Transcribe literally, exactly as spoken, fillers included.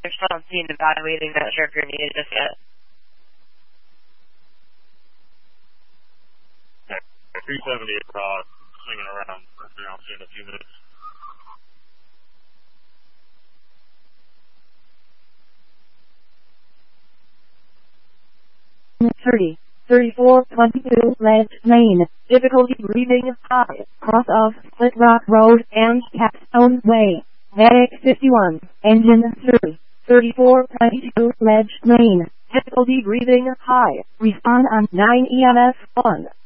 There's some being evaluating, not sure if you're needed just yet. three seventy across, swinging around. I'll see in a few minutes. thirty, thirty-four, twenty-two, left lane, difficulty breathing, high, cross of Split Rock Road and Capstone Way, Medic fifty-one, engine thirty, thirty-four, twenty-two, ledge lane, difficulty breathing, high, respond on nine E M S one.